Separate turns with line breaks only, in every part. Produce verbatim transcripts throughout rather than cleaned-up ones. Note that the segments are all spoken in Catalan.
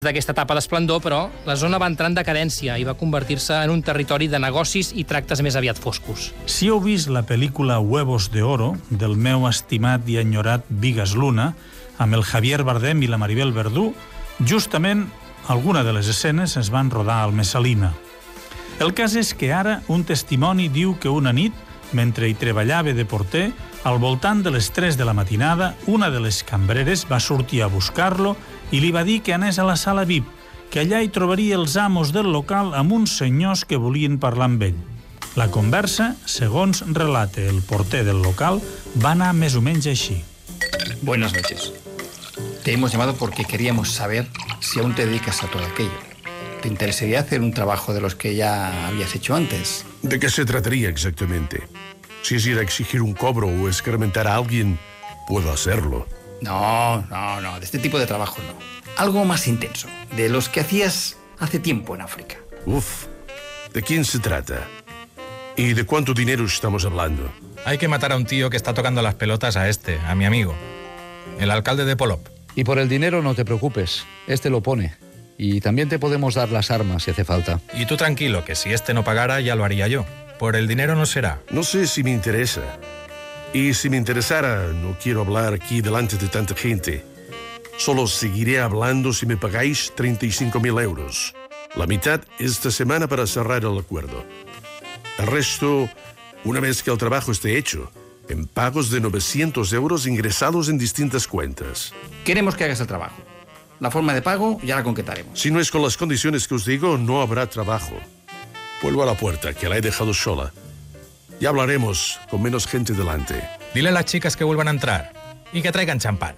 d'aquesta etapa d'esplendor, però la zona va entrar en decadència i va convertir-se en un territori de negocis i tractes més aviat foscos.
Si heu vist la pel·lícula Huevos de Oro, del meu estimat i enyorat Bigas Luna, amb el Javier Bardem i la Maribel Verdú, justament alguna de les escenes es van rodar al Messalina. El cas és que ara un testimoni diu que una nit, mentre hi treballava de porter, al voltant de les tres de la matinada, una de les cambreres va sortir a buscar-lo i li va dir que anés a la sala V I P, que allà hi trobaria els amos del local amb uns senyors que volien parlar amb ell. La conversa, segons relata el porter del local, va anar més o menys així.
Buenas noches. Te hemos llamado porque queríamos saber si aún te dedicas a todo aquello. ¿Te interesaría hacer un trabajo de los que ya habías hecho antes?
¿De qué se trataría exactamente? Si es ir a exigir un cobro o escarmentar a alguien, puedo hacerlo.
No, no, no, de este tipo de trabajo no. Algo más intenso, de los que hacías hace tiempo en África.
Uf, ¿de quién se trata? ¿Y de cuánto dinero estamos hablando?
Hay que matar a un tío que está tocando las pelotas a este, a mi amigo, el alcalde de Polop.
Y por el dinero no te preocupes, este lo pone. Y también te podemos dar las armas si hace falta.
Y tú tranquilo, que si este no pagara ya lo haría yo. Por el dinero no será.
No sé si me interesa. Y si me interesara, no quiero hablar aquí delante de tanta gente. Solo seguiré hablando si me pagáis treinta y cinco mil euros. La mitad esta semana para cerrar el acuerdo. El resto, una vez que el trabajo esté hecho, en pagos de novecientos euros ingresados en distintas cuentas.
Queremos que hagas el trabajo. La forma de pago ya la concretaremos.
Si no es con las condiciones que os digo, no habrá trabajo. Vuelvo a la puerta, que la he dejado sola. Ya hablaremos con menos gente delante.
Dile a las chicas que vuelvan a entrar y que traigan champán.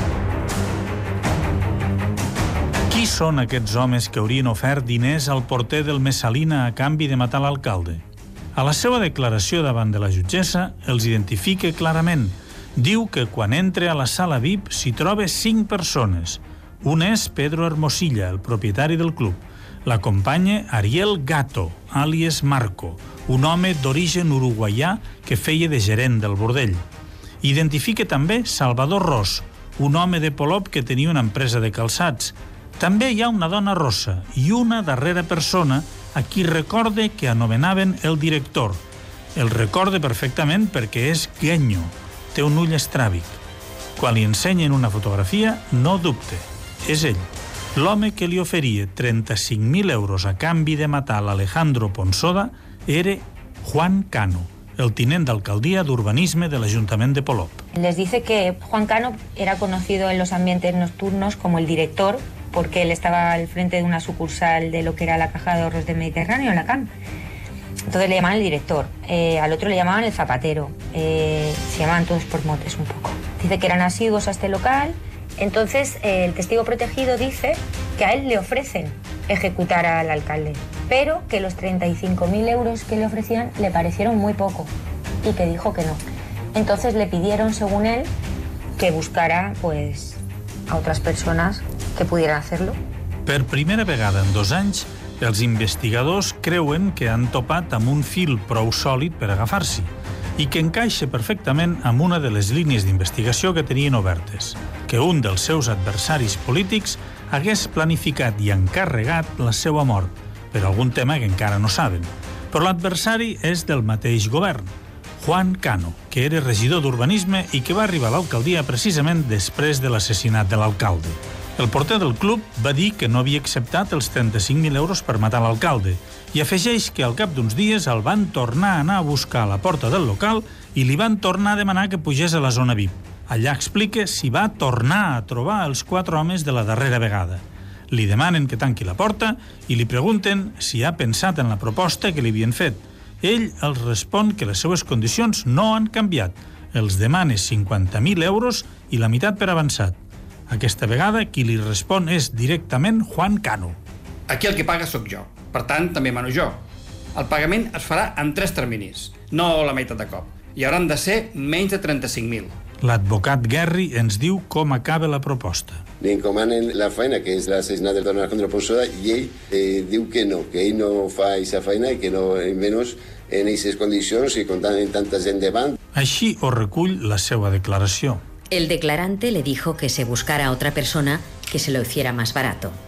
Qui són aquests homes que haurien ofert diners al porter del Messalina a canvi de matar l'alcalde? A la seva declaració davant de la jutgessa els identifica clarament. Diu que quan entra a la sala V I P s'hi troba cinc persones. Un és Pedro Hermosilla, el propietari del club. L'acompanya Ariel Gato, àlies Marco, un home d'origen uruguaià que feia de gerent del bordell. Identifica també Salvador Ros, un home de Polop que tenia una empresa de calçats. També hi ha una dona rossa i una darrera persona a qui recorde que anomenaven el director. El recorde perfectament perquè és guenyo, té un ull estràbic. Quan li ensenyen una fotografia, no dubte, és ell. L'home que li oferia trenta-cinc mil euros a canvi de matar l'Alejandro Ponsoda era Juan Cano, el tinent d'alcaldia d'urbanisme de l'Ajuntament de Polop.
Les dice que Juan Cano era conocido en los ambientes nocturnos como el director, porque él estaba al frente de una sucursal de lo que era la Caja de Ahorros del Mediterráneo, en la C A M. Entonces le llamaban el director, eh, al otro le llamaban el zapatero, eh, se llamaban todos por motes un poco. Dice que eran asiduos a este local. Entonces, eh, el testigo protegido dice que a él le ofrecen ejecutar al alcalde, pero que los treinta y cinco mil euros que le ofrecían le parecieron muy poco y que dijo que no. Entonces le pidieron, según él, que buscara pues, a otras personas que pudieran hacerlo.
Per primera vegada en dos anys, els investigadors creuen que han topat amb un fil prou sòlid per agafar-s'hi i que encaixa perfectament amb una de les línies d'investigació que tenien obertes, que un dels seus adversaris polítics hagués planificat i encarregat la seva mort, per algun tema que encara no saben. Però l'adversari és del mateix govern, Juan Cano, que era regidor d'urbanisme i que va arribar a l'alcaldia precisament després de l'assassinat de l'alcalde. El porter del club va dir que no havia acceptat els trenta-cinc mil euros per matar l'alcalde i afegeix que al cap d'uns dies el van tornar a anar a buscar a la porta del local i li van tornar a demanar que pugés a la zona V I P. Allà explica si va tornar a trobar els quatre homes de la darrera vegada. Li demanen que tanqui la porta i li pregunten si ha pensat en la proposta que li havien fet. Ell els respon que les seues condicions no han canviat. Els demana cinquanta mil euros i la meitat per avançat. Aquesta vegada, qui li respon és directament Juan Cano.
Aquí el que paga sóc jo, per tant, també mano jo. El pagament es farà en tres terminis, no la meitat de cop, i hauran de ser menys de trenta-cinc mil.
L'advocat Guerri ens diu com acaba la proposta.
Li encomanen la feina, que és l'assassinat del don Alejandro Ponsoda, i ell eh, diu que no, que ell no fa aquesta feina i que no, menys en aquestes condicions i comptant en tanta gent davant.
Així ho recull la seva declaració.
El declarante le dijo que se buscara a otra persona que se lo hiciera más barato.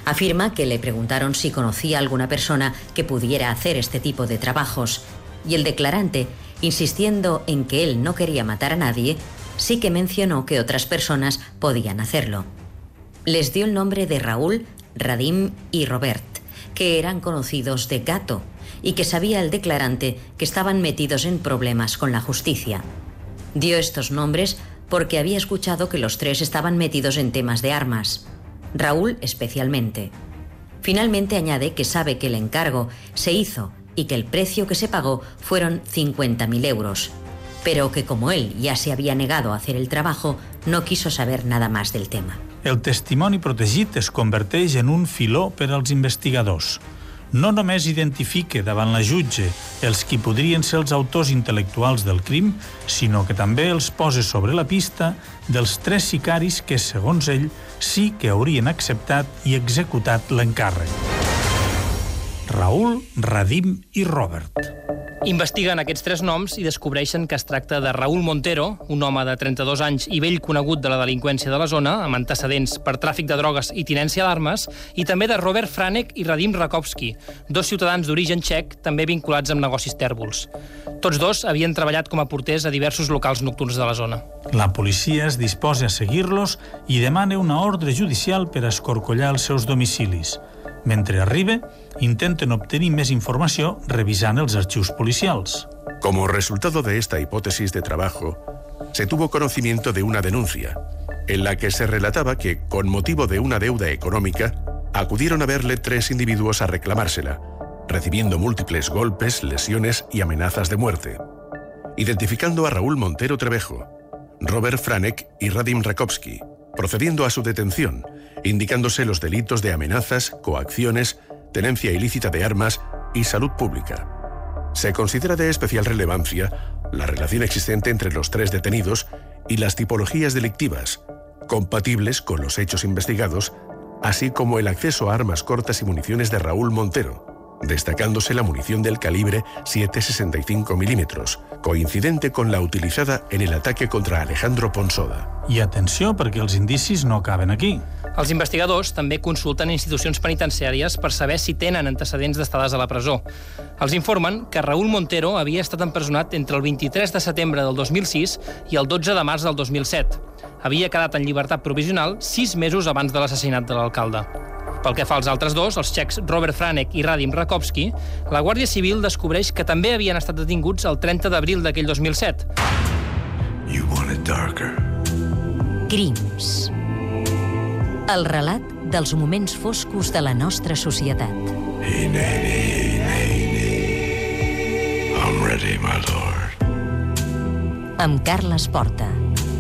Afirma que le preguntaron si conocía a alguna persona que pudiera hacer este tipo de trabajos, y el declarante, insistiendo en que él no quería matar a nadie, sí que mencionó que otras personas podían hacerlo. Les dio el nombre de Raúl, Radim y Robert, que eran conocidos de Gato, y que sabía el declarante que estaban metidos en problemas con la justicia. Dio estos nombres porque había escuchado que los tres estaban metidos en temas de armas, Raúl especialmente. Finalmente añade que sabe que el encargo se hizo y que el precio que se pagó fueron cincuenta mil euros, pero que como él ya se había negado a hacer el trabajo, no quiso saber nada más del tema.
El testimoni protegit es converteix en un filó per als investigadors. No només identifica davant la jutge els qui podrien ser els autors intel·lectuals del crim, sinó que també els posa sobre la pista dels tres sicaris que, segons ell, sí que haurien acceptat i executat l'encàrrec. Raúl, Radim i Robert.
Investiguen aquests tres noms i descobreixen que es tracta de Raúl Montero, un home de trenta-dos anys i vell conegut de la delinqüència de la zona, amb antecedents per tràfic de drogues i tinència d'armes, i també de Robert Franek i Radim Rakowski, dos ciutadans d'origen txec també vinculats amb negocis tèrbols. Tots dos havien treballat com a porters a diversos locals nocturns de la zona.
La policia es disposa a seguir-los i demana una ordre judicial per escorcollar els seus domicilis. Mentre arriba, intenten obtenir més informació revisant els arxius policials.
Como resultado de esta hipótesis de trabajo, se tuvo conocimiento de una denuncia, en la que se relataba que, con motivo de una deuda económica, acudieron a verle tres individuos a reclamársela, recibiendo múltiples golpes, lesiones y amenazas de muerte. Identificando a Raúl Montero Trevejo, Robert Franek y Radim Rakowski, procediendo a su detención, indicándose los delitos de amenazas, coacciones, tenencia ilícita de armas y salud pública. Se considera de especial relevancia la relación existente entre los tres detenidos y las tipologías delictivas, compatibles con los hechos investigados, así como el acceso a armas cortas y municiones de Raúl Montero, destacándose la munición del calibre siete sesenta y cinco milímetros, coincidente con la utilizada en el ataque contra Alejandro Ponsoda.
I atenció, perquè els indicis no acaben aquí.
Els investigadors també consulten institucions penitenciàries per saber si tenen antecedents d'estades a la presó. Els informen que Raúl Montero havia estat empresonat entre el vint-i-tres de setembre del dos mil sis i el dotze de març del dos mil set. Havia quedat en llibertat provisional sis mesos abans de l'assassinat de l'alcalde. Pel que fa als altres dos, els txecs Robert Franek i Radim Rakowski, la Guàrdia Civil descobreix que també havien estat detinguts el trenta d'abril d'aquell dos mil set.
You want it darker.
Crims. El relat dels moments foscos de la nostra societat.
Hey, Nanny, hey, Nanny. I'm ready, my lord.
Amb Carles Porta.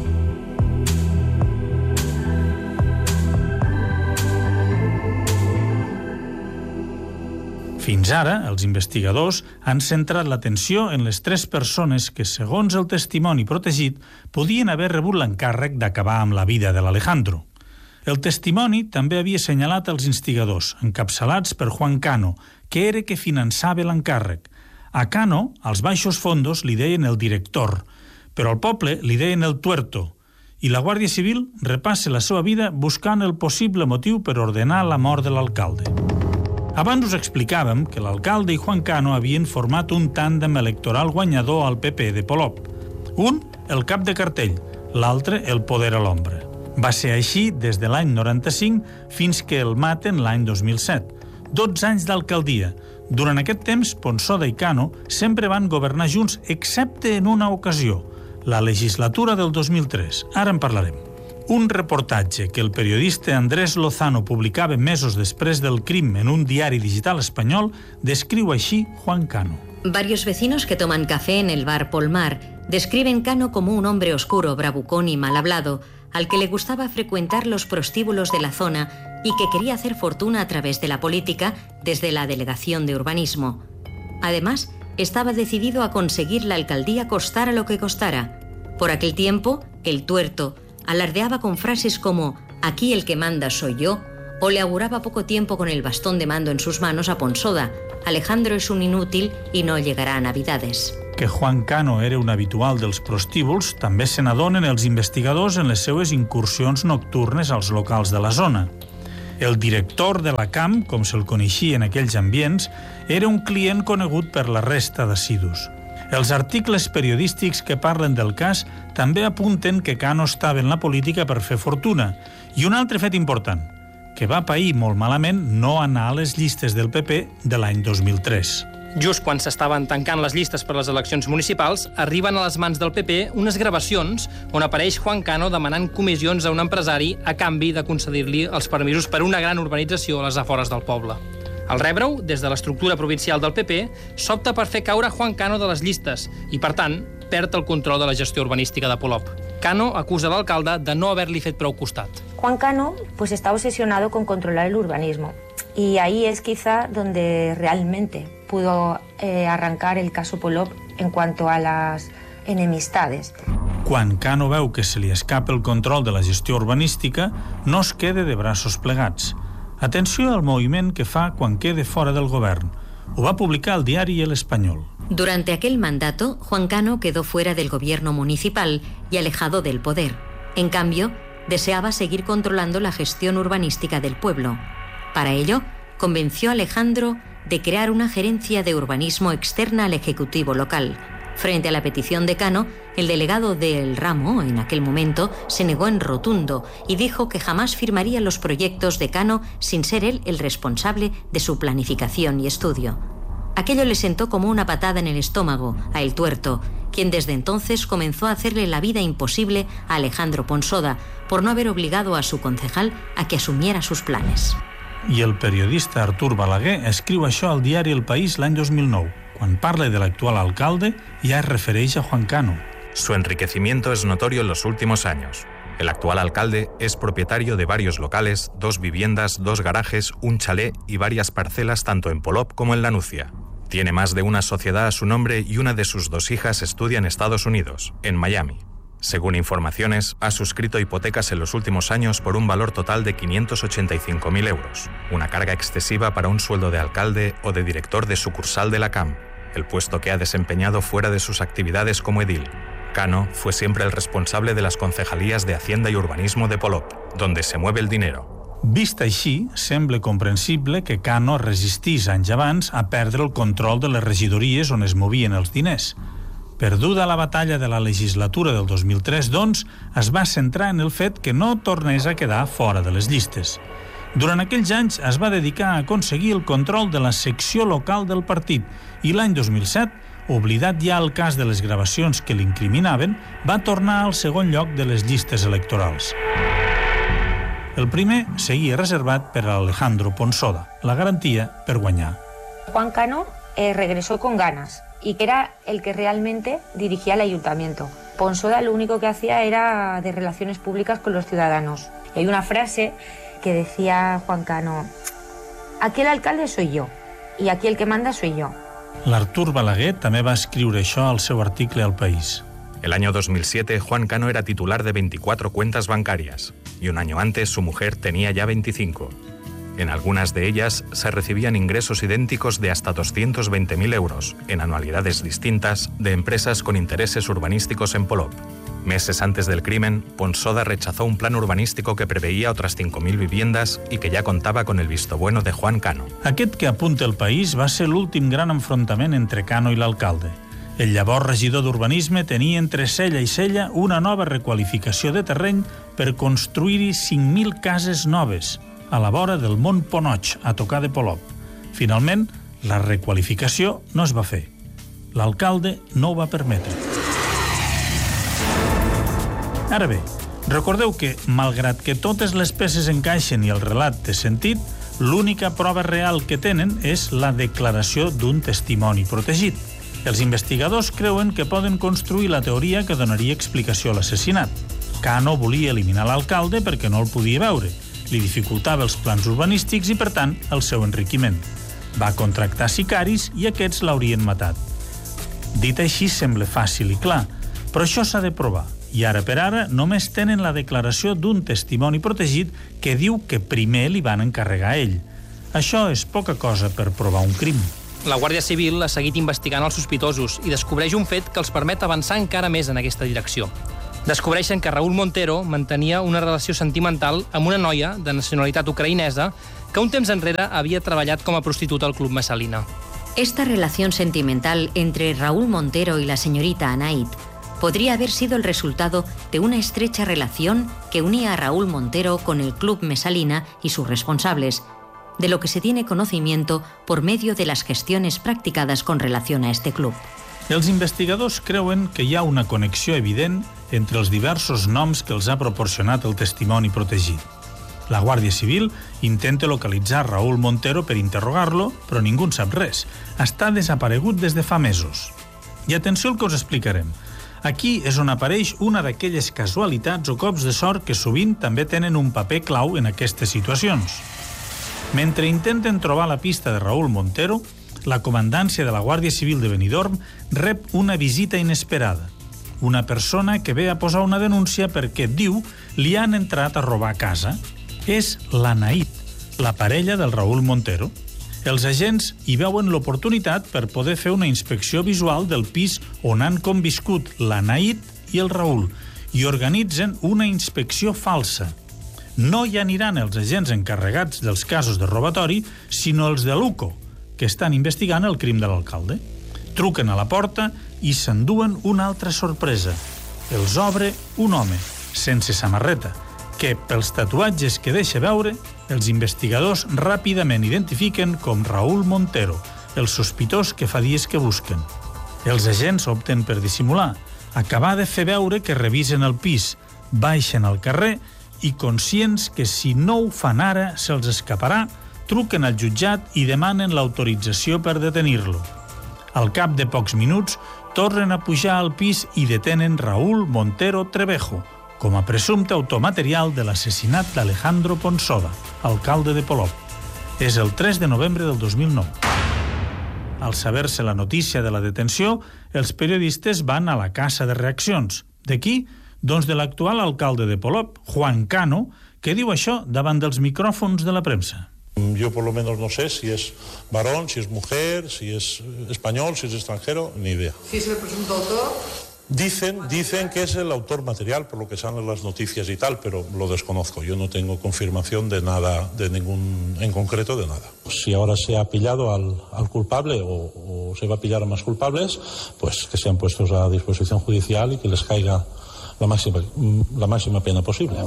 Fins ara, els investigadors han centrat l'atenció en les tres persones que, segons el testimoni protegit, podien haver rebut l'encàrrec d'acabar amb la vida de l'Alejandro. El testimoni també havia assenyalat els instigadors, encapçalats per Juan Cano, que era que finançava l'encàrrec. A Cano, als baixos fondos, li deien el director, però al poble li deien el tuerto, i la Guàrdia Civil repassa la seva vida buscant el possible motiu per ordenar la mort de l'alcalde. Abans us explicàvem que l'alcalde i Juan Cano havien format un tàndem electoral guanyador al P P de Polop. Un, el cap de cartell, l'altre, el poder a l'ombra. Va ser així des de l'any noranta-cinc fins que el maten l'any dos mil set. dotze anys d'alcaldia. Durant aquest temps, Ponsoda i Cano sempre van governar junts, excepte en una ocasió, la legislatura del dos mil tres. Ara en parlarem. Un reportatge que el periodista Andrés Lozano publicava mesos després del crim en un diari digital espanyol descriu així Juan Cano.
Varios vecinos que toman café en el bar Polmar describen Cano como un hombre oscuro, bravucón y mal hablado, al que le gustaba frecuentar los prostíbulos de la zona y que quería hacer fortuna a través de la política desde la Delegación de Urbanismo. Además, estaba decidido a conseguir la alcaldía costara lo que costara. Por aquel tiempo, el tuerto alardeaba con frases como «aquí el que manda soy yo», o le auguraba poco tiempo con el bastón de mando en sus manos a Ponsoda. Alejandro es un inútil y no llegará a Navidades.
Que Juan Cano era un habitual dels prostíbuls també se n'adonen els investigadors en les seues incursions nocturnes als locals de la zona. El director de la Camp, com se'l coneixia en aquells ambients, era un client conegut per la resta d'assidus. Els articles periodístics que parlen del cas també apunten que Cano estava en la política per fer fortuna. I un altre fet important, que va pair molt malament no anar a les llistes del P P de l'any dos mil tres.
Just quan s'estaven tancant les llistes per les eleccions municipals, arriben a les mans del P P unes gravacions on apareix Juan Cano demanant comissions a un empresari a canvi de concedir-li els permisos per una gran urbanització a les afores del poble. Al rebre-ho, des de l'estructura provincial del P P, s'opta per fer caure Juan Cano de les llistes i, per tant, perd el control de la gestió urbanística de Polop. Cano acusa l'alcalde de no haver-li fet prou costat.
Juan Cano pues, está obsesionado con controlar el urbanismo. Y ahí es quizá donde realmente pudo eh, arrancar el caso Polop en cuanto a las enemistades.
Quan Cano veu que se li escapa el control de la gestió urbanística, no es queda de braços plegats. Atenció al moviment que fa quan quede fora del govern. Ho va publicar el diari El Español.
Durante aquel mandato, Juan Cano quedó fuera del gobierno municipal y alejado del poder. En cambio, deseaba seguir controlando la gestión urbanística del pueblo. Para ello, convenció a Alejandro de crear una gerencia de urbanismo externa al Ejecutivo local. Frente a la petición de Cano, el delegado del ramo, en aquel momento, se negó en rotundo y dijo que jamás firmaría los proyectos de Cano sin ser él el responsable de su planificación y estudio. Aquello le sentó como una patada en el estómago a El Tuerto, quien desde entonces comenzó a hacerle la vida imposible a Alejandro Ponsoda por no haber obligado a su concejal a que asumiera sus planes.
I el periodista Artur Balaguer escriu això al diari El País l'any dos mil nou. Quan parla de l'actual alcalde, ja es refereix a Juan Cano.
Su enriquecimiento es notorio en los últimos años. El actual alcalde es propietario de varios locales, dos viviendas, dos garajes, un chalet y varias parcelas tanto en Polop como en La Nucia. Tiene más de una sociedad a su nombre y una de sus dos hijas estudia en Estados Unidos, en Miami. Según informaciones, ha suscrito hipotecas en los últimos años por un valor total de quinientos ochenta y cinco mil euros, una carga excesiva para un sueldo de alcalde o de director de sucursal de la Camp, el puesto que ha desempeñado fuera de sus actividades como edil. Cano fue siempre el responsable de las concejalías de Hacienda y Urbanismo de Polop, donde se mueve el dinero.
Vist així, sembla comprensible que Cano resistís anys abans a perdre el control de les regidories on es movien els diners. Perduda la batalla de la legislatura del dos mil tres, doncs, es va centrar en el fet que no tornés a quedar fora de les llistes. Durant aquells anys es va dedicar a aconseguir el control de la secció local del partit i l'any dos mil set, oblidat ja el cas de les gravacions que l'incriminaven, va tornar al segon lloc de les llistes electorals. El primer seguia reservat per a Alejandro Ponsoda, la garantia per guanyar.
Juan Cano eh, regresó con ganas y que era el que realmente dirigía el ayuntamiento. Ponsoda lo único que hacía era de relaciones públicas con los ciudadanos. Y hay una frase que decía Juan Cano: aquí el alcalde soy yo y aquí el que manda soy yo.
L'Artur Balaguer també va escriure això al seu article al País.
El año dos mil siete, Juan Cano era titular de veinticuatro cuentas bancarias y un año antes su mujer tenía ya veinticinco. En algunas de ellas se recibían ingresos idénticos de hasta doscientos veinte mil euros, en anualidades distintas, de empresas con intereses urbanísticos en Polop. Meses antes del crimen, Ponsoda rechazó un plan urbanístico que preveía otras cinco mil viviendas y que ya contaba con el visto bueno de Juan Cano.
Aquest que apunta El País va ser l'últim gran enfrontament entre Cano i l'alcalde. El llavors regidor d'Urbanisme tenia entre cella i cella una nova requalificació de terreny per construir-hi cinc mil cases noves, a la vora del Mont Ponoig, a tocar de Polop. Finalment, la requalificació no es va fer. L'alcalde no ho va permetre. Ara bé, recordeu que, malgrat que totes les peces encaixen i el relat té sentit, l'única prova real que tenen és la declaració d'un testimoni protegit. Els investigadors creuen que poden construir la teoria que donaria explicació a l'assassinat. Cano volia eliminar l'alcalde perquè no el podia veure, li dificultava els plans urbanístics i, per tant, el seu enriquiment. Va contractar sicaris i aquests l'haurien matat. Dit així sembla fàcil i clar, però això s'ha de provar. I ara per ara només tenen la declaració d'un testimoni protegit que diu que primer li van encarregar a ell. Això és poca cosa per provar un crim.
La Guàrdia Civil ha seguit investigant els sospitosos i descobreix un fet que els permet avançar encara més en aquesta direcció. Descobreixen que Raúl Montero mantenia una relació sentimental amb una noia de nacionalitat ucraïnesa que un temps enrere havia treballat com a prostituta al Club Messalina.
Esta relación sentimental entre Raúl Montero y la señorita Anait podría haber sido el resultado de una estrecha relación que unía a Raúl Montero con el Club Messalina y sus responsables, de lo que se tiene conocimiento por medio de las gestiones practicadas con relación a este club.
Els investigadors creuen que hi ha una connexió evident entre els diversos noms que els ha proporcionat el testimoni protegit. La Guàrdia Civil intenta localitzar Raúl Montero per interrogar-lo, però ningú en sap res. Està desaparegut des de fa mesos. I atenció al que us explicarem. Aquí és on apareix una d'aquelles casualitats o cops de sort que sovint també tenen un paper clau en aquestes situacions. Mentre intenten trobar la pista de Raúl Montero, la comandància de la Guàrdia Civil de Benidorm rep una visita inesperada. Una persona que ve a posar una denúncia perquè, diu, li han entrat a robar a casa. És l'Anait, la parella del Raúl Montero. Els agents hi veuen l'oportunitat per poder fer una inspecció visual del pis on han conviscut l'Anait i el Raúl i organitzen una inspecció falsa. No hi aniran els agents encarregats dels casos de robatori, sinó els de l'U C O, que estan investigant el crim de l'alcalde. Truquen a la porta i s'enduen una altra sorpresa. Els obre un home, sense samarreta, que, pels tatuatges que deixa veure, els investigadors ràpidament identifiquen com Raúl Montero, el sospitós que fa dies que busquen. Els agents opten per dissimular, acabar de fer veure que revisen el pis, baixen al carrer i, conscients que si no ho fan ara se'ls escaparà, truquen al jutjat i demanen l'autorització per detenir-lo. Al cap de pocs minuts, tornen a pujar al pis i detenen Raúl Montero Trevejo, com a presumpte autor material de l'assassinat d'Alejandro Ponsoda, alcalde de Polop. És el tres de novembre del dos mil nou. Al saber-se la notícia de la detenció, els periodistes van a la casa de reaccions. De qui? Doncs de l'actual alcalde de Polop, Juan Cano, que diu això davant dels micròfons de la premsa.
Yo por lo menos no sé si es varón, si es mujer, si es español, si es extranjero, ni idea.
¿Si es el presunto autor?
Dicen, dicen que es el autor material, por lo que salen las noticias y tal, pero lo desconozco. Yo no tengo confirmación de nada, de ningún, en concreto de nada. Si ahora se ha pillado al, al culpable o, o se va a pillar a más culpables, pues que sean puestos a disposición judicial y que les caiga la máxima, la máxima pena possible.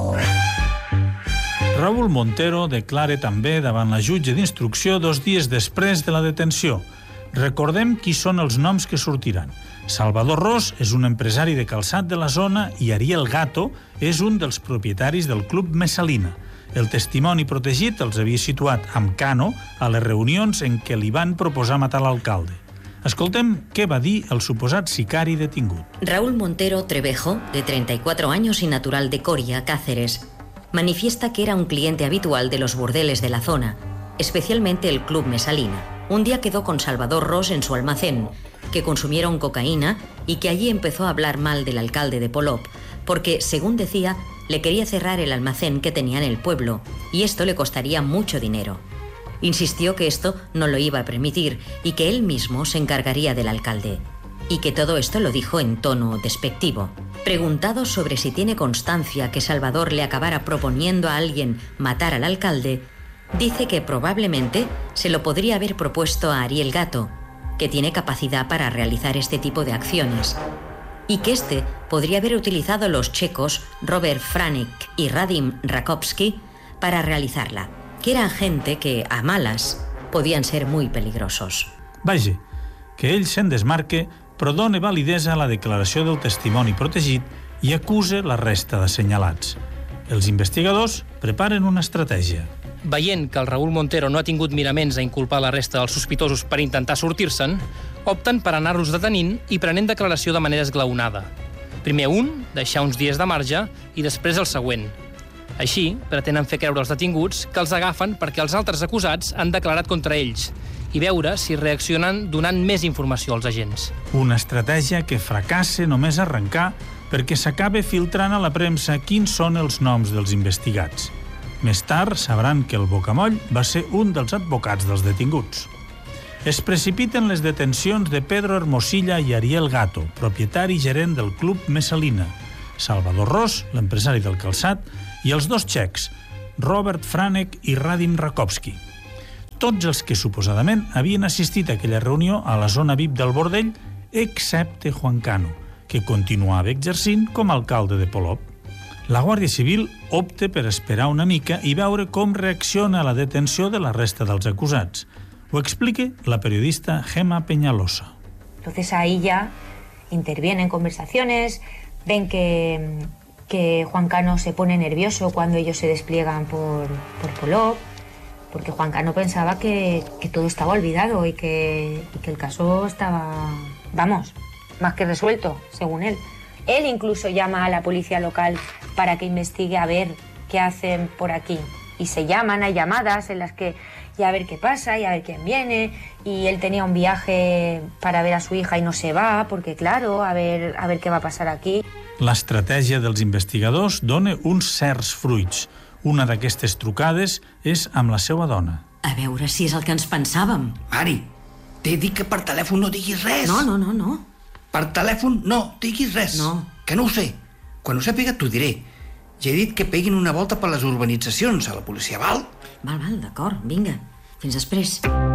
Raúl Montero declara també davant la jutge d'instrucció dos dies després de la detenció. Recordem qui són els noms que sortiran. Salvador Ros és un empresari de calçat de la zona i Ariel Gato és un dels propietaris del Club Messalina. El testimoni protegit els havia situat amb Cano a les reunions en què li van proposar matar l'alcalde. Escoltem què va dir el suposat sicari detingut.
Raúl Montero Trevejo, de treinta y cuatro años y natural de Coria, Cáceres, manifiesta que era un cliente habitual de los burdeles de la zona, especialmente el Club Messalina. Un día quedó con Salvador Ros en su almacén, que consumieron cocaína y que allí empezó a hablar mal del alcalde de Polop, porque, según decía, le quería cerrar el almacén que tenía en el pueblo, y esto le costaría mucho dinero. Insistió que esto no lo iba a permitir y que él mismo se encargaría del alcalde, y que todo esto lo dijo en tono despectivo. Preguntado sobre si tiene constancia que Salvador le acabara proponiendo a alguien matar al alcalde, dice que probablemente se lo podría haber propuesto a Ariel Gato, que tiene capacidad para realizar este tipo de acciones, y que este podría haber utilizado los checos Robert Franek y Radim Rakowski para realizarla, que eran gente que, a malas, podían ser muy peligrosos.
Vaja, que ell se'n desmarque, però dona validesa a la declaració del testimoni protegit i acuse la resta d'assenyalats. Els investigadors preparen una estratègia.
Veient que el Raúl Montero no ha tingut miraments a inculpar la resta dels sospitosos per intentar sortir-se'n, opten per anar-los detenint i prenent declaració de manera esglaonada. Primer un, deixar uns dies de marge, i després el següent. Així, pretenen fer creure als detinguts que els agafen perquè els altres acusats han declarat contra ells i veure si reaccionen donant més informació als agents.
Una estratègia que fracassa només arrencar perquè s'acaba filtrant a la premsa quins són els noms dels investigats. Més tard sabran que el Bocamoll va ser un dels advocats dels detinguts. Es precipiten les detencions de Pedro Hermosilla i Ariel Gato, propietari i gerent del Club Messalina. Salvador Ros, l'empresari del calçat, i els dos txecs, Robert Franek i Radim Rakovski. Tots els que suposadament havien assistit a aquella reunió a la zona V I P del bordell, excepte Juan Cano, que continuava exercint com a alcalde de Polop. La Guàrdia Civil opta per esperar una mica i veure com reacciona a la detenció de la resta dels acusats. Ho explica la periodista Gemma Peñalosa.
Entonces ahí ya intervienen conversaciones, ven que, que Juan Cano se pone nervioso cuando ellos se despliegan por, por Polop, porque Juan Cano pensaba que, que todo estaba olvidado y que, y que el caso estaba, vamos, más que resuelto, según él. Él incluso llama a la policía local para que investigue a ver qué hacen por aquí. Y se llaman, hay llamadas en las que y a ver qué pasa, y a ver quién viene. Y él tenía un viaje para ver a su hija y no se va, porque claro, a ver, a ver qué va a pasar aquí.
L'estratègia dels investigadors dona uns certs fruits. Una d'aquestes trucades és amb la seva dona.
A veure si és el que ens pensàvem.
Mari, t'he dit que per telèfon no diguis res.
No, no, no, no.
Per telèfon no diguis res.
No.
Que no ho sé. Quan ho sàpiga t'ho diré. Ja he dit que peguin una volta per les urbanitzacions a la policia, val?
Val, val, d'acord, vinga. Fins després.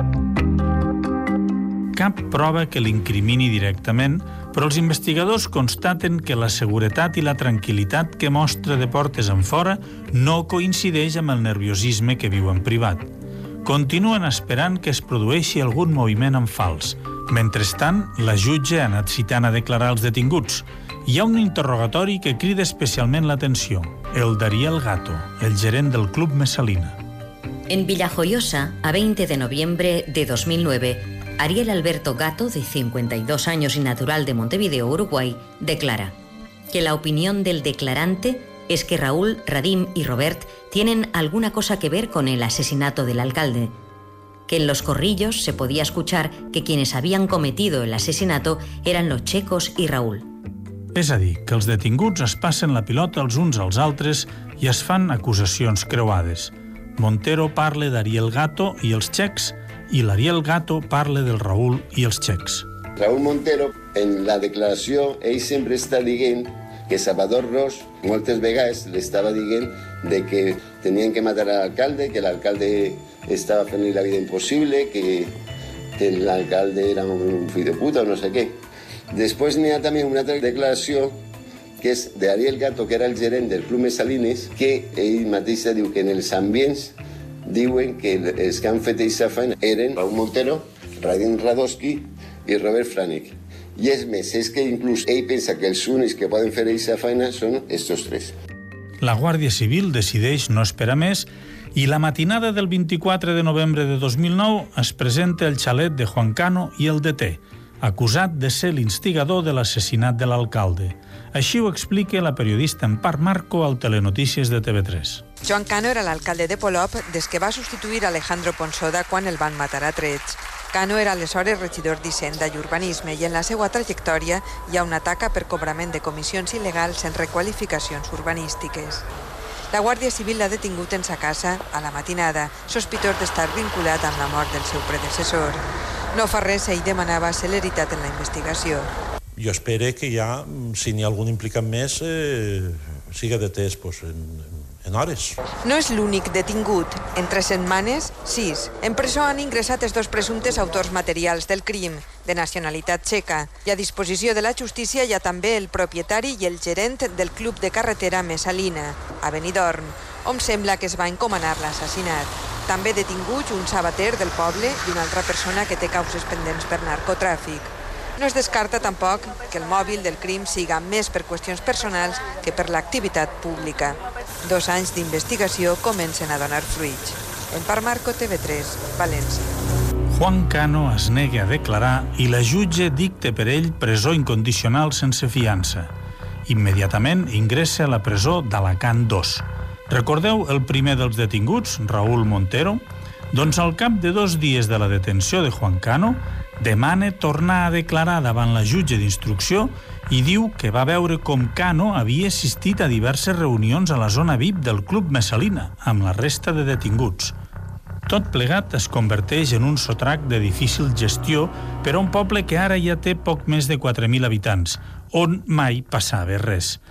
Cap prova que l'incrimini directament, però els investigadors constaten que la seguretat i la tranquil·litat que mostra de portes enfora no coincideix amb el nerviosisme que viu en privat. Continuen esperant que es produeixi algun moviment en fals. Mentrestant, la jutge ha anat citant a declarar els detinguts. Hi ha un interrogatori que crida especialment l'atenció, el d'Ariel Gato, el gerent del Club Mesalina.
En Villajoyosa, a veinte de noviembre de dos mil nueve, Ariel Alberto Gato, de cincuenta y dos años y natural de Montevideo, Uruguay, declara que la opinión del declarante es que Raúl, Radim y Robert tienen alguna cosa que ver con el asesinato del alcalde, que en los corrillos se podía escuchar que quienes habían cometido el asesinato eran los Checos y Raúl.
És a dir, que els detinguts es passen la pilota els uns als altres i es fan acusacions creuades. Montero parla d'Ariel Gato i els txecs i l'Ariel Gato parla del Raúl i els txecs.
Raúl Montero, en la declaració, ell sempre està dient que Salvador Ros moltes vegades li estava dient de que tenien que matar a l'alcalde, que l'alcalde estava fent-li la vida impossible, que, que l'alcalde era un fill de puta o no sé què. Després n'hi ha també una altra declaració que és d'Ariel Gato, que era el gerent del Club Mesalines, que ell mateix diu que en els ambients diuen que els que han fet aquesta feina eren Raúl Montero, Radim Rakovski i Robert Franek. I és més, és que inclús ell pensa que els únics que poden fer aquesta feina són estos tres.
La Guàrdia Civil decideix no esperar més i la matinada del vint-i-quatre de novembre de dos mil nou es presenta el xalet de Juan Cano i el deté, acusat de ser l'instigador de l'assassinat de l'alcalde. Així ho explica la periodista Empar Marco al Telenotícies de T V tres.
Joan Cano era l'alcalde de Polop des que va substituir Alejandro Ponsoda quan el van matar a trets. Cano era aleshores regidor d'Hisenda i Urbanisme i en la seva trajectòria hi ha una taca per cobrament de comissions il·legals en requalificacions urbanístiques. La Guàrdia Civil l'ha detingut en sa casa a la matinada, sospitós d'estar vinculat amb la mort del seu predecessor. No fa res, ell demanava celeritat en la investigació.
Jo espero que ja, si n'hi ha algun implicat més, eh, siga detès pues, en, en hores.
No és l'únic detingut. En tres setmanes, sis. En presó han ingressat els dos presumptes autors materials del crim, de nacionalitat txeca. I a disposició de la justícia hi ha també el propietari i el gerent del club de carretera Mesalina, a Benidorm, on sembla que es va encomanar l'assassinat. També detinguts un sabater del poble i una altra persona que té causes pendents per narcotràfic. No es descarta tampoc que el mòbil del crim siga més per qüestions personals que per l'activitat pública. Dos anys d'investigació comencen a donar fruits. Empar Marco, T V tres, València.
Juan Cano es nega a declarar i la jutge dicta per ell presó incondicional sense fiança. Immediatament ingressa a la presó d'Alacant dos. Recordeu el primer dels detinguts, Raúl Montero? Doncs al cap de dos dies de la detenció de Juan Cano, demana tornar a declarar davant la jutge d'instrucció i diu que va veure com Cano havia assistit a diverses reunions a la zona V I P del Club Mesalina, amb la resta de detinguts. Tot plegat es converteix en un sotrac de difícil gestió per a un poble que ara ja té poc més de quatre mil habitants, on mai passava res.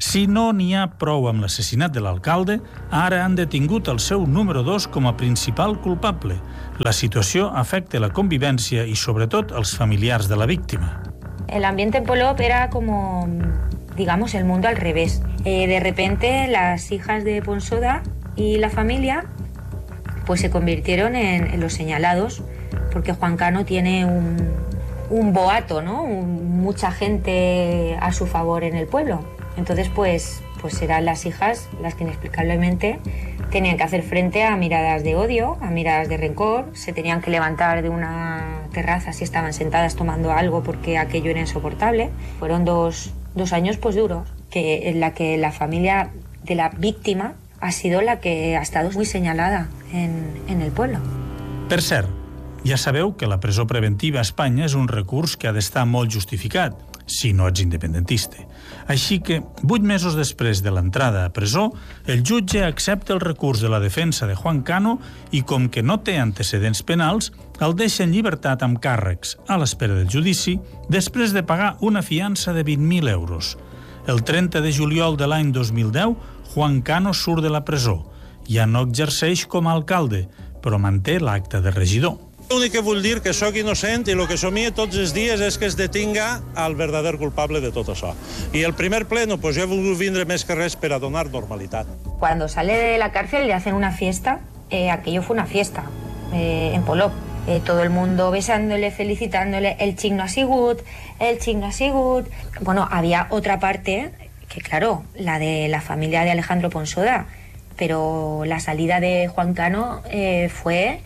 Si no n'hi ha prou amb l'assassinat de l'alcalde, ara han detingut el seu número dos com a principal culpable. La situació afecta la convivència i, sobretot, els familiars de la víctima.
El ambiente en Polop era como, digamos, el mundo al revés. Eh, de repente, las hijas de Ponsoda y la familia pues se convirtieron en, en los señalados, porque Juan Cano tiene un, un boato, ¿no? Un, mucha gente a su favor en el pueblo. Entonces, pues, pues eran las hijas las que inexplicablemente tenían que hacer frente a miradas de odio, a miradas de rencor, se tenían que levantar de una terraza si estaban sentadas tomando algo porque aquello era insoportable. Fueron dos, dos años pues duros, que, en la que la familia de la víctima ha sido la que ha estado muy señalada en, en el pueblo.
Per cert, ja sabeu que la presó preventiva a Espanya és un recurs que ha d'estar molt justificat, si no ets independentista. Així que, vuit mesos després de l'entrada a presó, el jutge accepta el recurs de la defensa de Juan Cano i, com que no té antecedents penals, el deixa en llibertat amb càrrecs, a l'espera del judici, després de pagar una fiança de vint mil euros. El trenta de juliol de l'any dos mil deu, Juan Cano surt de la presó. Ja no exerceix com a alcalde, però manté l'acte de regidor.
L'únic que vull dir que sóc innocent i el que somia tots els dies és que es detinga el verdader culpable de tot això. I el primer pleno, pues jo he volgut vindre més que res per a donar normalitat.
Cuando sale de la cárcel le hacen una fiesta, eh, aquello fue una fiesta eh, en Polop. Eh, todo el mundo besándole, felicitándole, el xic no ha sigut, el xic no ha sigut. Bueno, había otra parte, que claro, la de la familia de Alejandro Ponsoda, pero la salida de Juan Cano eh, fue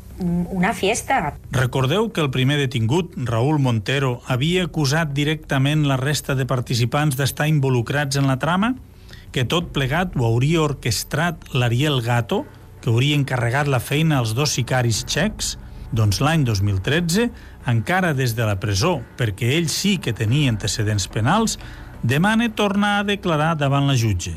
una fiesta.
Recordeu que el primer detingut, Raúl Montero, havia acusat directament la resta de participants d'estar involucrats en la trama? Que tot plegat ho hauria orquestrat l'Ariel Gato, que hauria encarregat la feina als dos sicaris txecs? Doncs l'any dos mil tretze, encara des de la presó, perquè ell sí que tenia antecedents penals, demana tornar a declarar davant la jutge.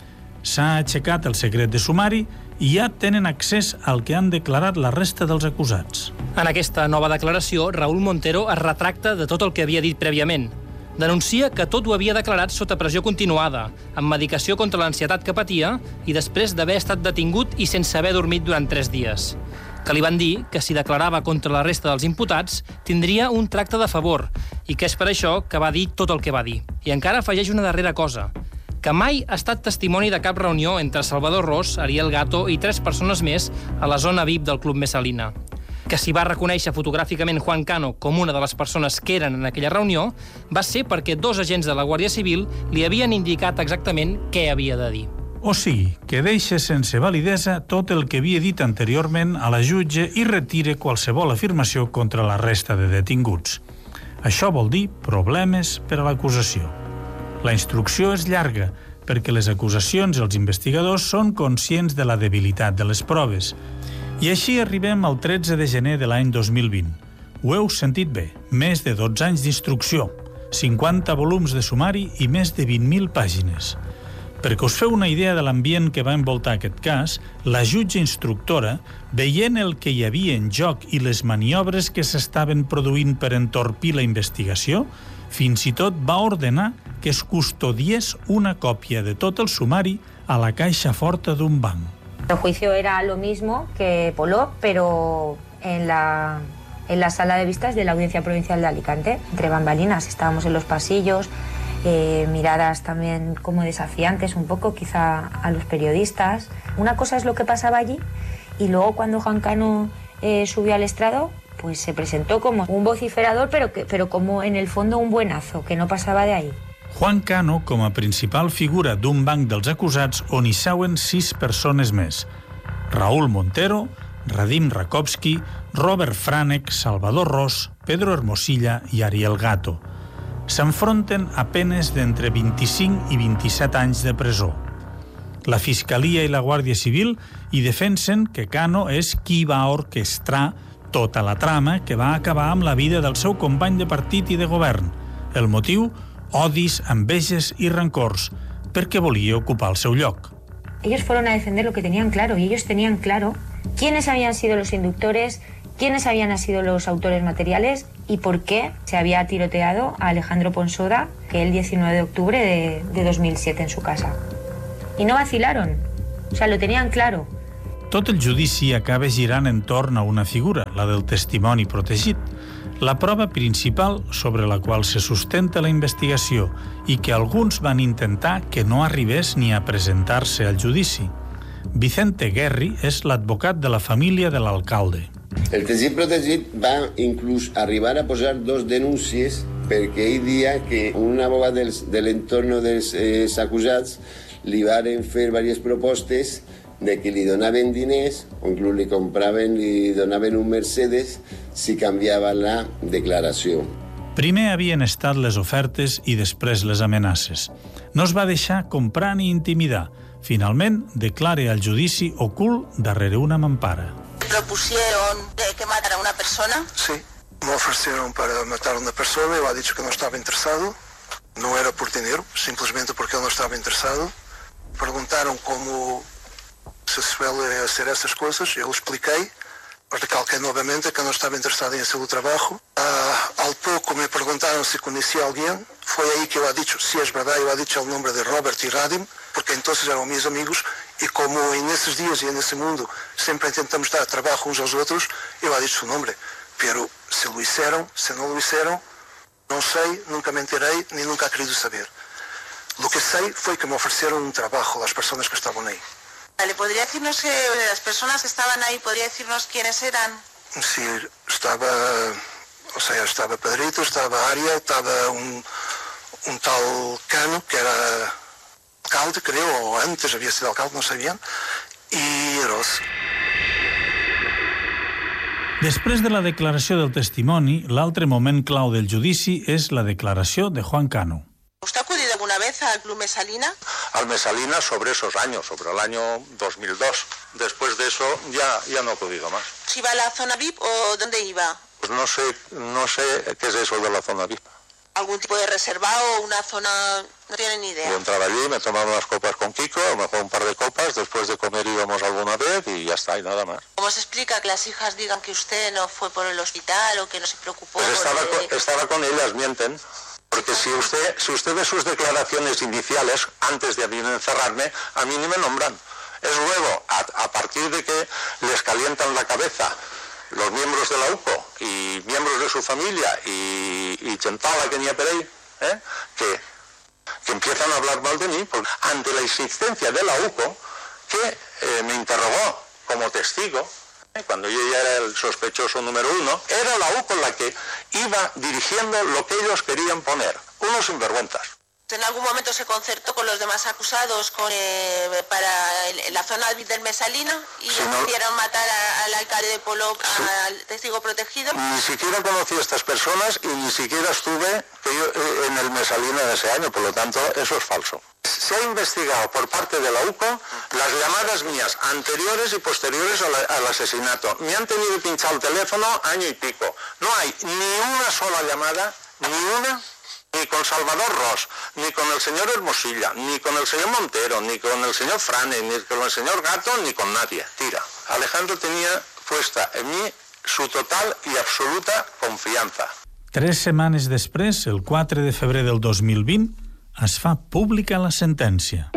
S'ha aixecat el secret de sumari i ja tenen accés al que han declarat la resta dels acusats.
En aquesta nova declaració, Raúl Montero es retracta de tot el que havia dit prèviament. Denuncia que tot ho havia declarat sota pressió continuada, amb medicació contra l'ansietat que patia i després d'haver estat detingut i sense haver dormit durant tres dies. Que li van dir que si declarava contra la resta dels imputats tindria un tracte de favor i que és per això que va dir tot el que va dir. I encara afegeix una darrera cosa, que mai ha estat testimoni de cap reunió entre Salvador Ros, Ariel Gato i tres persones més a la zona V I P del Club Messalina. Que si va reconèixer fotogràficament Juan Cano com una de les persones que eren en aquella reunió va ser perquè dos agents de la Guàrdia Civil li havien indicat exactament què havia de dir.
O sigui, que deixa sense validesa tot el que havia dit anteriorment a la jutge i retire qualsevol afirmació contra la resta de detinguts. Això vol dir problemes per a l'acusació. La instrucció és llarga, perquè les acusacions i els investigadors són conscients de la debilitat de les proves. I així arribem al tretze de gener de l'any dos mil vint. Ho heu sentit bé, més de dotze anys d'instrucció, cinquanta volums de sumari i més de vint mil pàgines. Perquè us feu una idea de l'ambient que va envoltar aquest cas, la jutge instructora, veient el que hi havia en joc i les maniobres que s'estaven produint per entorpir la investigació, fins i tot va ordenar que es custodiés una còpia de tot el sumari a la caixa forta d'un banc.
El juicio era lo mismo que Polop, pero en la, en la sala de vistas de la Audiencia Provincial de Alicante, entre bambalinas. Estábamos en los pasillos, eh, miradas también como desafiantes un poco, quizá a los periodistas. Una cosa es lo que pasaba allí, y luego cuando Juan Cano eh, subió al estrado, pues se presentó como un vociferador, pero, que, pero como en el fondo un buenazo, que no pasaba de ahí.
Juan Cano com a principal figura d'un banc dels acusats on hi seuen sis persones més. Raúl Montero, Radim Rakovski, Robert Franek, Salvador Ros, Pedro Hermosilla i Ariel Gato. S'enfronten a penes d'entre vint-i-cinc i vint-i-set anys de presó. La Fiscalia i la Guàrdia Civil hi defensen que Cano és qui va orquestrar tota la trama que va acabar amb la vida del seu company de partit i de govern. El motiu? Odis, enveges i rancors, perquè volia ocupar el seu lloc.
Ellos fueron a defender lo que tenían claro, y ellos tenían claro quiénes habían sido los inductores, quiénes habían sido los autores materiales y por qué se había tiroteado a Alejandro Ponsoda el diecinueve de octubre de, de dos mil siete en su casa. I no vacilaron, o sea, lo tenían claro.
Tot el judici acaba girant entorn a una figura, la del testimoni protegit, la prova principal sobre la qual se sustenta la investigació i que alguns van intentar que no arribés ni a presentar-se al judici. Vicente Guerri és l'advocat de la família de l'alcalde.
El testimoni protegit va inclús arribar a posar dos denúncies perquè ell dia que un abogat del, de l'entorn dels eh, acusats li varen fer diverses propostes de que li donaven diners o inclús li compraven, li donaven un Mercedes si canviava la declaració.
Primer havien estat les ofertes i després les amenaces. No es va deixar comprar ni intimidar. Finalment, declara al judici ocult darrere una mampara.
¿Propusieron que matara a una persona?
Sí, me ofrecieron para matar a una persona, yo he dicho que no estaba interesado. No era por dinero, simplemente porque él no estaba interesado. Preguntaron cómo se suele hacer estas cosas, yo lo expliqué. Recalqué nuevamente que no estaba interesado en hacer el trabajo. Uh, al poco me preguntaron si conocía a alguien. Fue ahí que yo he dicho, si es verdad, yo he dicho el nombre de Robert y Radim, porque entonces eran mis amigos, y como en esos días y en ese mundo siempre intentamos dar trabajo unos a los otros, yo he dicho su nombre. Pero si lo hicieron, si no lo hicieron, no sé, nunca me enteré, ni nunca he querido saber. Lo que sé fue que me ofrecieron un trabajo las personas que estaban ahí.
Vale, ¿podría decirnos que las personas que estaban ahí, podría decirnos quiénes eran?
Sí, estaba, o sea, estaba Pedrito, estaba Aria, estaba un, un tal Cano, que era alcalde, creo, o antes había sido alcalde, no sé bien, y Ros.
Després de la declaració del testimoni, l'altre moment clau del judici és la declaració de Juan Cano.
¿Usted ha acudido alguna vez al Club Mesalina?
Al Mesalina sobre esos años, sobre el año dos mil dos. Después de eso ya, ya no he acudido más.
¿Si iba a la zona V I P o dónde iba?
Pues no sé, no sé qué es eso de la zona V I P.
¿Algún tipo de reservado o una zona? No tienen ni idea.
Yo entraba allí, me tomaba unas copas con Kiko, a lo mejor un par de copas, después de comer íbamos alguna vez y ya está, y nada más.
¿Cómo se explica que las hijas digan que usted no fue por el hospital o que no se preocupó?
Pues estaba,
por el...
con, estaba con ellas, mienten. Porque si usted, si usted ve sus declaraciones iniciales, antes de encerrarme, a mí ni me nombran. Es luego, a, a partir de que les calientan la cabeza los miembros de la U C O y miembros de su familia y, y Chentala que ni a Perey, ¿eh? que, que empiezan a hablar mal de mí, porque ante la insistencia de la U C O, que eh, me interrogó como testigo, cuando yo ya era el sospechoso número uno, era la U C O la que iba dirigiendo lo que ellos querían poner, unos sinvergüenzas.
¿En algún momento se concertó con los demás acusados con, eh, para el, la zona del Mesalina y
si
decidieron
no,
matar a, al alcalde de Polop,
sí,
al testigo protegido?
Ni siquiera conocí a estas personas y ni siquiera estuve en el Mesalina de ese año, por lo tanto, eso es falso. Se ha investigado por parte de la U C O las llamadas mías anteriores y posteriores al, al asesinato. Me han tenido pinchado el teléfono año y pico. No hay ni una sola llamada, ni una, ni con Salvador Ros, ni con el señor Hermosilla, ni con el señor Montero, ni con el señor Frane, ni con el señor Gato, ni con nadie. Tira. Alejandro tenía puesta en mí su total y absoluta confianza.
Tres setmanes després, el quatre de febrer del dos mil vint, es fa pública la sentència.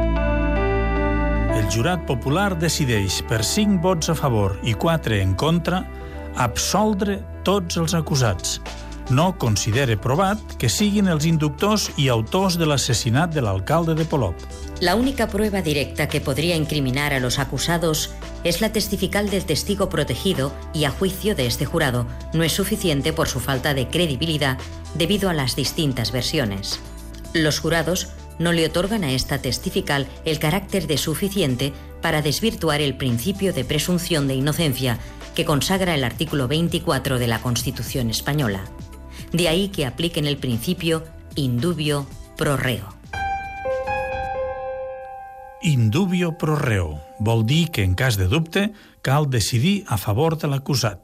El jurat popular decideix, per cinc vots a favor i quatre en contra, absoldre tots els acusats. No considera provat que siguin els inductors i autors de l'assassinat de l'alcalde de Polop.
La única prueba directa que podría incriminar a los acusados es la testifical del testigo protegido y, a juicio de este jurado, no es suficiente por su falta de credibilidad debido a las distintas versiones. Los jurados no le otorgan a esta testifical el carácter de suficiente para desvirtuar el principio de presunción de inocencia que consagra el artículo veinticuatro de la Constitución española. De ahí que apliquen el principio indubio pro reo.
Indubio pro reo vol dir que, en cas de dubte, cal decidir a favor de l'acusat.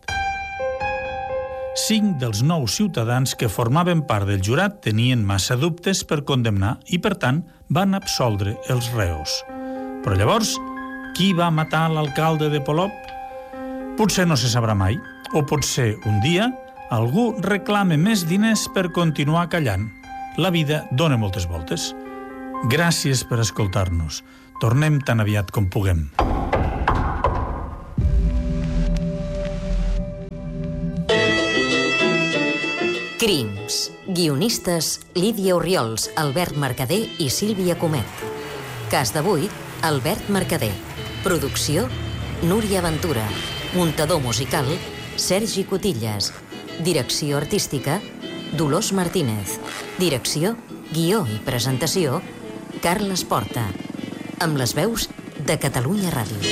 Cinc dels nou ciutadans que formaven part del jurat tenien massa dubtes per condemnar i, per tant, van absoldre els reos. Però llavors, qui va matar l'alcalde de Polop? Potser no se sabrà mai, o potser un dia algú reclame més diners per continuar callant. La vida dona moltes voltes. Gràcies per escoltar-nos. Tornem tan aviat com puguem.
Crims. Guionistes Lídia Orriols, Albert Mercader i Sílvia Comet. Cas d'avui, Albert Mercader. Producció, Núria Ventura. Muntador musical, Sergi Cotillas. Direcció artística, Dolors Martínez. Direcció, guió i presentació, Carles Porta. Amb les veus de Catalunya Ràdio.